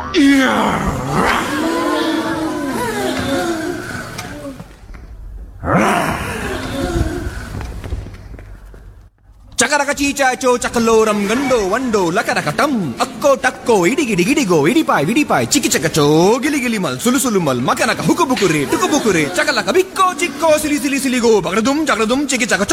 ಚಕರಕ ಚೀಚಾಚೋ ಚಕಲೋರಂ ಗಂಡೋ ವಂಡೋ ಲಕರಕ ಟಂ ಅಕ್ಕೋ ಟಕ್ಕೋ ಇಡಿಗಿಡಿ ಗಿಡಿಗೋ ಇಡಿಪಾಯ್ ವಿಡಿಪಾಯ್ ಚಿಕ್ಕಿ ಚಕಚೋ ಗಿಲಿಗಿಲಿ ಮಲ್ ಸುಲು ಮಲ್ ಮಕನಕ ಹುಕುಬುಕುರಿ ಟುಕುಬುಕುರಿ ಚಕಲಕ ಬಿಕ್ಕೋ ಚಿಕ್ಕೋ ಸಿಲಿ ಸಿಲಿ ಸಿಲಿಗೋ ಬಗಡದುಂ ಚಕಡದುಂ ಚಿಕ್ಕಿ ಚಕಚೋ